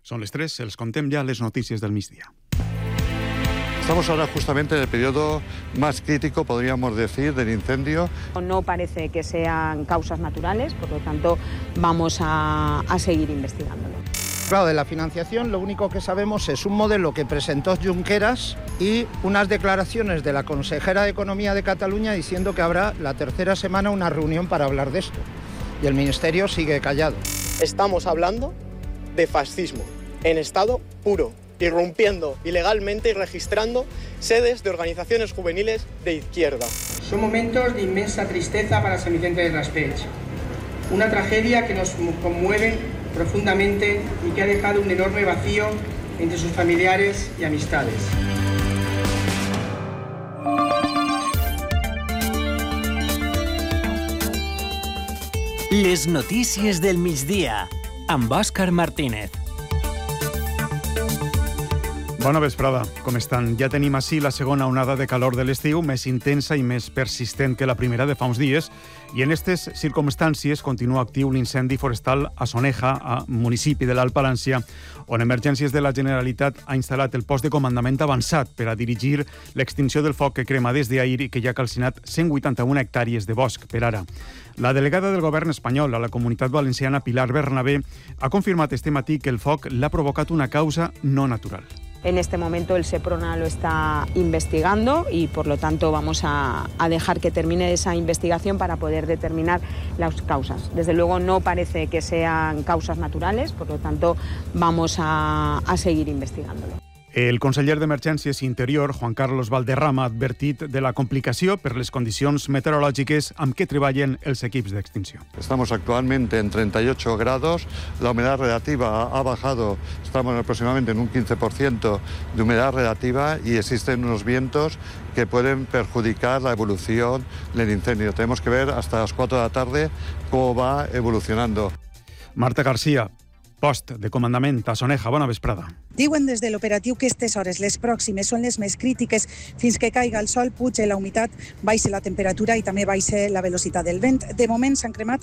Son les 3, els contem ja les notícies del migdia. Estamos ahora justamente en el periodo más crítico, podríamos decir, del incendio. No parece que sean causas naturales, por lo tanto vamos a seguir investigándolo. Claro, de la financiación lo único que sabemos es un modelo que presentó Junqueras y unas declaraciones de la consejera de Economía de Cataluña diciendo que habrá la tercera semana una reunión para hablar de esto. Y el Ministerio sigue callado. Estamos hablando de fascismo en estado puro, irrumpiendo ilegalmente y registrando sedes de organizaciones juveniles de izquierda. Son momentos de inmensa tristeza para San Vicente del Raspeig. Una tragedia que nos conmueve profundamente y que ha dejado un enorme vacío entre sus familiares y amistades. Les notícies del migdia, amb Òscar Martínez. Bona vesprada, com estan? Ja tenim així la segona onada de calor de l'estiu, més intensa i més persistent que la primera de fa uns dies, i en aquestes circumstàncies continua actiu l'incendi forestal a Soneja, a municipi de l'Alt Palància, on Emergències de la Generalitat ha instal·lat el post de comandament avançat per a dirigir l'extinció del foc que crema des d'ahir i que ja ha calcinat 181 hectàrees de bosc per ara. La delegada del govern espanyol a la Comunitat Valenciana, Pilar Bernabé, ha confirmat este matí que el foc l'ha provocat una causa no natural. En este momento el SEPRONA lo está investigando y por lo tanto vamos a dejar que termine esa investigación para poder determinar las causas. Desde luego no parece que sean causas naturales, por lo tanto vamos a seguir investigándolo. El conseller d'Emergències i Interior, Juan Carlos Valderrama, ha advertit de la complicación per les condicions meteorològiques amb què treballen els equips d'extinció. Estamos actualmente en 38 grados, la humedad relativa ha bajado, estamos aproximadamente en un 15% de humedad relativa y existen unos vientos que pueden perjudicar la evolución del incendio. Tenemos que ver hasta las 4 de la tarde cómo va evolucionando. Marta García, post de comandament a Soneja, bona vesprada. Diuen des de l'operatiu que aquestes hores, les pròximes, són les més crítiques. Fins que caiga el sol, puja la humitat, baixa la temperatura i també baixa la velocitat del vent. De moment s'han cremat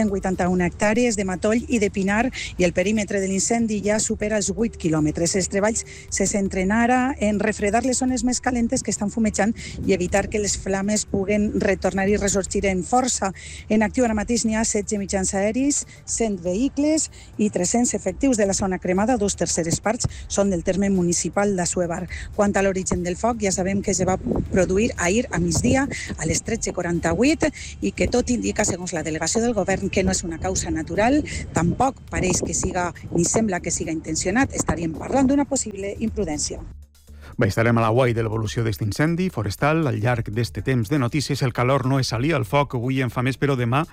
181 hectàrees de matoll i de pinar i el perímetre de l'incendi ja supera els 8 quilòmetres. Els treballs se centren ara en refredar les zones més calentes que estan fumejant i evitar que les flames puguen retornar i ressorgir en força. En actiu ara mateix n'hi ha 16 mitjans aeris, 100 vehicles i 300 efectius de la zona cremada, 2/3 parts són del terme municipal d'Assuévar. Quant a l'origen del foc, ja sabem que se va produir ahir a migdia a les 13:48 i que tot indica, segons la delegació del govern, que no és una causa natural, tampoc pareix que siga ni sembla que siga intencionat. Estaríem parlant d'una possible imprudència. Bé, estarem a la guai de l'evolució d'aquest incendi forestal. Al llarg d'este temps de notícies, el calor no és aliè al foc, avui en fa més, però demà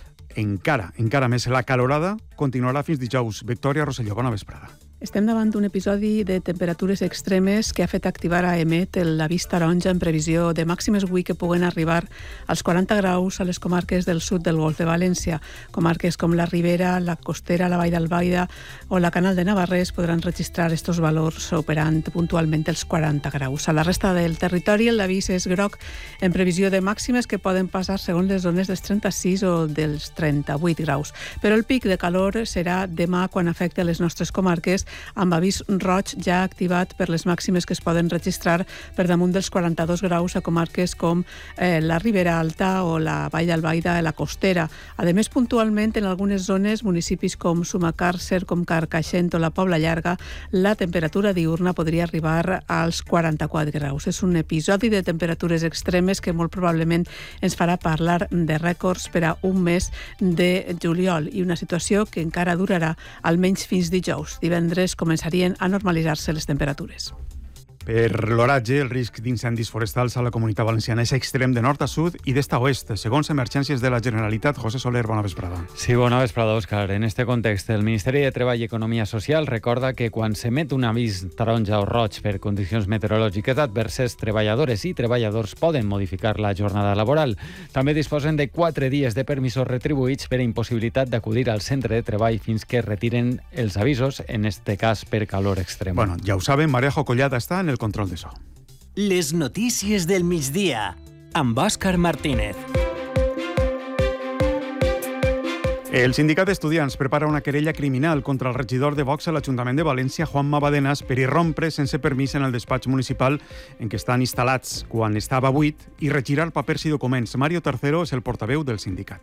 encara més. La calorada continuarà fins dijous. Victòria Rosselló, bona vesprada. Estem davant d'un episodi de temperatures extremes que ha fet activar a EMET l'avís taronja en previsió de màximes avui que puguen arribar als 40 graus a les comarques del sud del Golf de València. Comarques com la Ribera, la Costera, la Vall d'Albaida o la Canal de Navarrés podran registrar estos valors superant puntualment els 40 graus. A la resta del territori l'avís és groc en previsió de màximes que poden passar segons les zones dels 36 o dels 38 graus. Però el pic de calor serà demà quan afecta les nostres comarques, amb avís roig ja activat per les màximes que es poden registrar per damunt dels 42 graus a comarques com la Ribera Alta o la Vall d'Albaida, la Costera. A més, puntualment, en algunes zones, municipis com Sumacàrcer, com Carcaixent o la Pobla Llarga, la temperatura diurna podria arribar als 44 graus. És un episodi de temperatures extremes que molt probablement ens farà parlar de rècords per a un mes de juliol i una situació que encara durarà almenys fins dijous. Divendres començarien a normalitzar-se les temperatures. Per l'oratge, el risc d'incendis forestals a la Comunitat Valenciana és extrem de nord a sud i d'est a oest. Segons Emergències de la Generalitat, José Soler, bona vesprada. Sí, bona vesprada, Òscar. En este context, el Ministeri de Treball i Economia Social recorda que quan s'emet un avís taronja o roig per condicions meteorològiques adverses, treballadores i treballadors poden modificar la jornada laboral. També disposen de 4 dies de permisos retribuïts per impossibilitat d'acudir al centre de treball fins que retiren els avisos, en este cas per calor extrem. Bueno, ja ho saben, Marejo Collada està en el control de so. Les notícies del migdia, amb Òscar Martínez. El sindicat d'estudiants prepara una querella criminal contra el regidor de Vox a l'Ajuntament de València, Juanma Badenas, per irrompre sense permís en el despatx municipal en què estan instal·lats quan estava buit i regirar papers i documents. Mario Tercero és el portaveu del sindicat.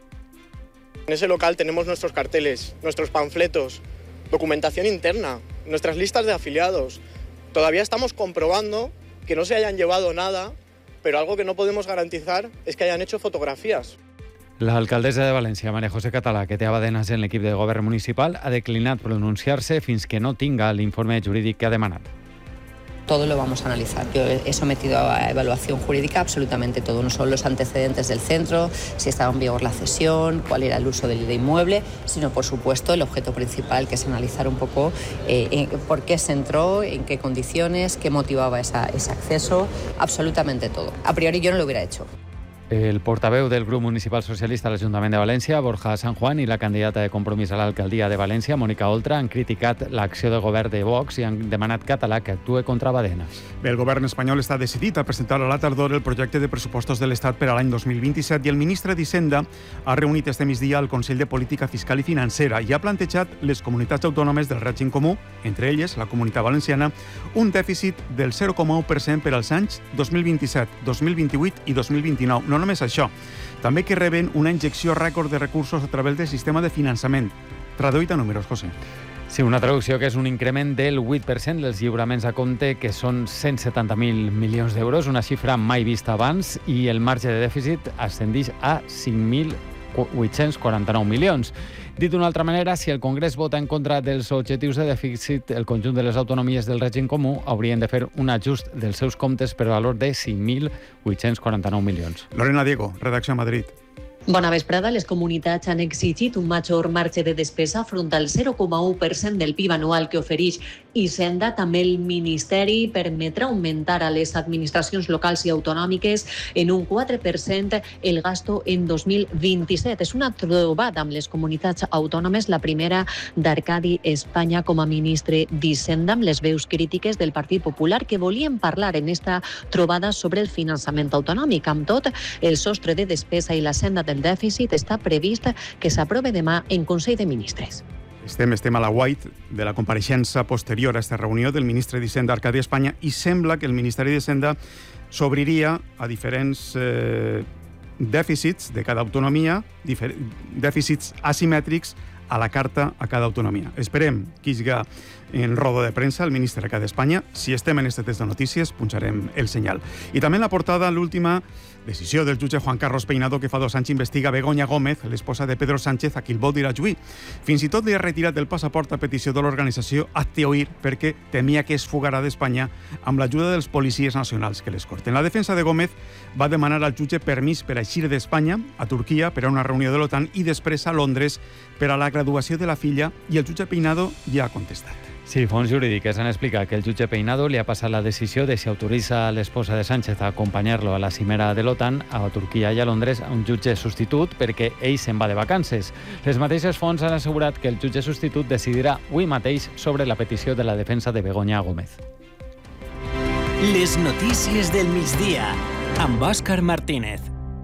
En ese local tenemos nuestros carteles, nuestros panfletos, documentación interna, nuestras listas de afiliados. Todavía estamos comprobando que no se hayan llevado nada, pero algo que no podemos garantizar es que hayan hecho fotografías. L'alcaldessa de València, María José Català, que té a Badenas en l'equip de govern municipal, ha declinat pronunciar-se fins que no tinga l'informe jurídic que ha demanat. Todo lo vamos a analizar. Yo he sometido a evaluación jurídica absolutamente todo, no solo los antecedentes del centro, si estaba en vigor la cesión, cuál era el uso del inmueble, sino por supuesto el objeto principal, que es analizar un poco por qué se entró, en qué condiciones, qué motivaba ese acceso, absolutamente todo. A priori yo no lo hubiera hecho. El portaveu del grup municipal socialista a l'Ajuntament de València, Borja San Juan, i la candidata de Compromís a l'alcaldia de València, Mònica Oltra, han criticat l'acció del govern de Vox i han demanat Català que actuï contra Badenas. Bé, el govern espanyol està decidit a presentar a la tardor el projecte de pressupostos de l'Estat per a l'any 2027 i el ministre d'Hisenda ha reunit este migdia el Consell de Política Fiscal i Financera i ha plantejat les comunitats autònomes del règim comú, entre elles la Comunitat Valenciana, un dèficit del 0,1% per als anys 2027, 2028 i 2029. No només això, també que reben una injecció rècord de recursos a través del sistema de finançament. Traduït a números, José. Sí, una traducció que és un increment del 8% dels lliuraments a compte, que són 170.000 milions d'euros, una xifra mai vista abans, i el marge de dèficit ascendeix a 5.849 milions. Dit d'una altra manera, si el Congrés vota en contra dels objectius de dèficit, el conjunt de les autonomies del règim comú haurien de fer un ajust dels seus comptes per valor de 5.849 milions. Lorena Diego, redacció a Madrid. Bona vesprada. Les comunitats han exigit un major marge de despesa front al 0,1% del PIB anual que ofereix Hisenda. També el Ministeri permetrà augmentar a les administracions locals i autonòmiques en un 4% el gasto en 2027. És una trobada amb les comunitats autònomes, la primera d'Arcadi Espanya com a ministre d'Hisenda, amb les veus crítiques del Partit Popular, que volien parlar en esta trobada sobre el finançament autonòmic. Amb tot, el sostre de despesa i la senda del dèficit està previst que s'aprove demà en Consell de Ministres. Estem a la white de la compareixença posterior a aquesta reunió del ministre d'Hisenda Arcadi Espanya i sembla que el Ministeri d'Hisenda s'obriria a diferents dèficits de cada autonomia, dèficits asimètrics a la carta a cada autonomia. Esperem que hi hagi en roda de premsa el ministre Arcadi Espanya. Si estem en este test de notícies, punxarem el senyal. I també en la portada l'última decisió del jutge Juan Carlos Peinado, que fa 2 anys investiga Begoña Gómez, l'esposa de Pedro Sánchez, a qui el vol dir a juí. Fins i tot li ha retirat el passaport a petició de l'organització Hazte Oír perquè temia que es fugarà d'Espanya amb l'ajuda dels policies nacionals que l'escorten. La defensa de Gómez va demanar al jutge permís per a eixir d'Espanya a Turquia per a una reunió de l'OTAN i després a Londres per a la graduació de la filla, i el jutge Peinado ja ha contestat. Sí, fons jurídiques han explicat que el jutge Peinado li ha passat la decisió de si autoritza a l'esposa de Sánchez a acompanyar-lo a la cimera de l'OTAN a Turquia i a Londres a un jutge substitut perquè ell se'n va de vacances. Les mateixes fonts han assegurat que el jutge substitut decidirà avui mateix sobre la petició de la defensa de Begoña Gómez. Les notícies del migdia amb Òscar Martínez.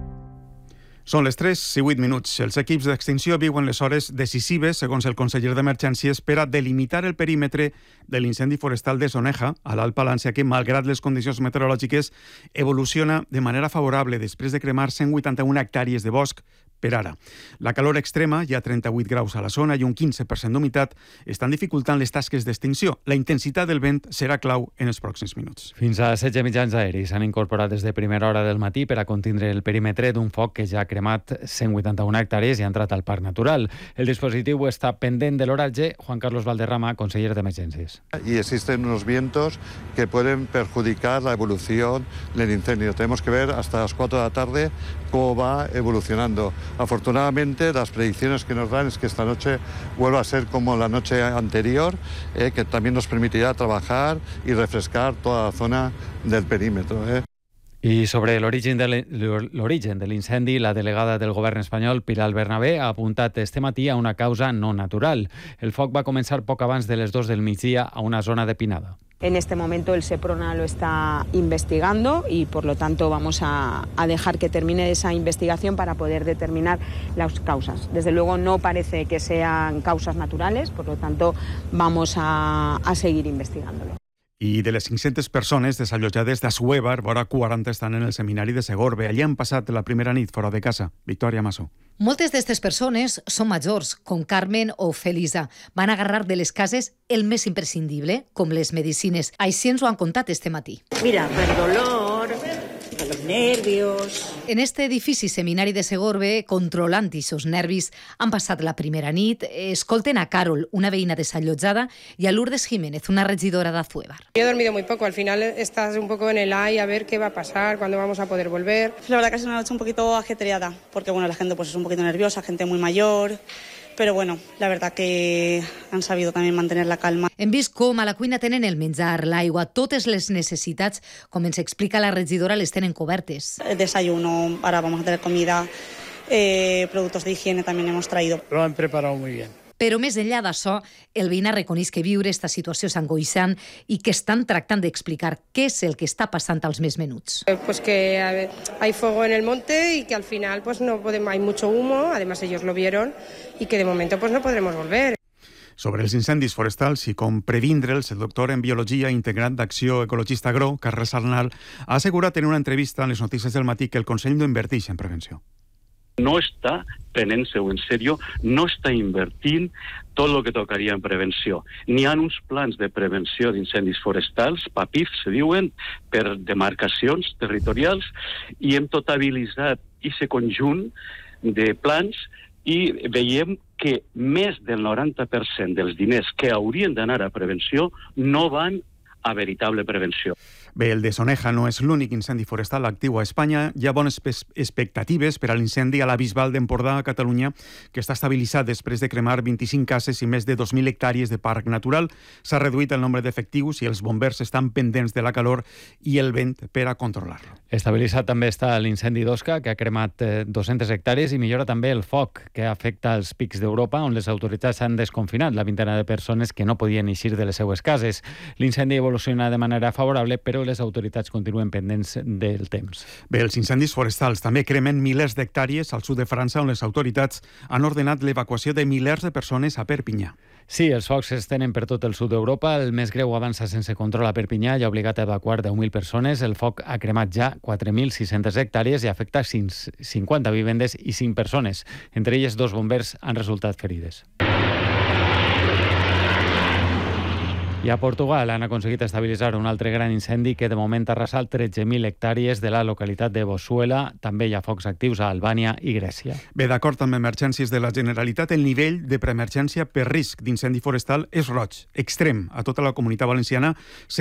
Són les 3:08. Els equips d'extinció viuen les hores decisives, segons el conseller d'Emergències, per a delimitar el perímetre de l'incendi forestal de Soneja, a l'Alt Palància, que, malgrat les condicions meteorològiques, evoluciona de manera favorable després de cremar 181 hectàrees de bosc per ara. La calor extrema, hi ha 38 graus a la zona i un 15% d'humitat, estan dificultant les tasques d'extinció. La intensitat del vent serà clau en els pròxims minuts. Fins a 16 mitjans aeris s'han incorporat des de primera hora del matí per a contindre el perímetre d'un foc que ja ha cremat 181 hectàrees i ha entrat al Parc Natural. El dispositiu està pendent de l'oratge. Juan Carlos Valderrama, conseller d'Emergències. Y existen unos vientos que pueden perjudicar la evolución del incendio. Tenemos que ver hasta las 4 de la tarde cómo va evolucionando. Afortunadamente, las predicciones que nos dan es que esta noche vuelva a ser como la noche anterior, que también nos permitirá trabajar y refrescar toda la zona del perímetro. I sobre l'origen de l'incendi, la delegada del govern espanyol, Pilar Bernabé, ha apuntat este matí a una causa no natural. El foc va començar poc abans de les 2 del migdia a una zona de pinada. En este momento el Seprona lo está investigando y por lo tanto vamos a dejar que termine esa investigación para poder determinar las causas. Desde luego no parece que sean causas naturales, por lo tanto vamos a seguir investigándolo. I de les 500 persones desallotjades d'Assuévar, vora 40 estan en el seminari de Segorbe. Allí han passat la primera nit fora de casa. Victòria Massó. Moltes d'aquestes persones són majors, com Carmen o Felisa. Van agarrar de les cases el més imprescindible, com les medicines. Així ens ho han contat este matí. Mira, per dolor, per los nervios... En este edifici seminari de Segorbe, controlant aquests nervis, han passat la primera nit. Escolten a Carol, una veïna desallotjada, y a Lourdes Jiménez, una regidora de Assuévar. Yo he dormido muy poco, al final estás un poco en el aire a ver qué va a pasar, cuándo vamos a poder volver. La verdad que es una noche un poquito ajetreada, porque bueno, la gente pues es un poquito nerviosa, gente muy mayor... Però bueno, la verdad que han sabido también mantener la calma. Hem vist com a la cuina tenen el menjar, l'aigua, totes les necessitats, com ens explica la regidora, les tenen cobertes. El desayuno, ahora vamos a tener comida, productos de higiene también hemos traído. Lo han preparado muy bien. Però més enllà d'això, el veïna reconeix que viure esta situació és angoixant i que estan tractant d'explicar què és el que està passant als més menuts. Pues que hay fuego en el monte y que al final pues no podemos, hay mucho humo, además ellos lo vieron y que de momento pues no podremos volver. Sobre els incendis forestals i com previndre'ls, el doctor en Biologia integrant d'Acció Ecologista Agro, Carles Arnal, ha assegurat en una entrevista en les notícies del matí que el Consell no inverteix en prevenció. No està prenent-se-ho en sèrio, no està invertint tot el que tocaria en prevenció. N'hi ha uns plans de prevenció d'incendis forestals, PAPIF se diuen, per demarcacions territorials, i hem totalitzat aquest conjunt de plans i veiem que més del 90% dels diners que haurien d'anar a prevenció no van a veritable prevenció. Bé, el de Soneja no és l'únic incendi forestal actiu a Espanya. Hi ha bones expectatives per a l'incendi a la Bisbal d'Empordà, a Catalunya, que està estabilitzat després de cremar 25 cases i més de 2.000 hectàrees de parc natural. S'ha reduït el nombre d'efectius i els bombers estan pendents de la calor i el vent per a controlar-lo. Estabilitzat també està l'incendi d'Osca, que ha cremat 200 hectàrees, i millora també el foc, que afecta els pics d'Europa, on les autoritats han desconfinat la vintena de persones que no podien eixir de les seues cases. L'incendi evoluciona de manera favorable, però les autoritats continuen pendents del temps. Bé, els incendis forestals també cremen milers d'hectàrees al sud de França, on les autoritats han ordenat l'evacuació de milers de persones a Perpinyà. Sí, els focs s'estenen per tot el sud d'Europa. El més greu avança sense control a Perpinyà i ha obligat a evacuar 10.000 persones. El foc ha cremat ja 4.600 hectàrees i afecta 50 vivendes i 5 persones. Entre elles, 2 bombers han resultat ferides. I a Portugal han aconseguit estabilitzar un altre gran incendi que de moment ha arrasat 13.000 hectàrees de la localitat de Bossuela. També hi ha focs actius a Albània i Grècia. Bé, d'acord amb emergències de la Generalitat, el nivell de preemergència per risc d'incendi forestal és roig, extrem, a tota la Comunitat Valenciana,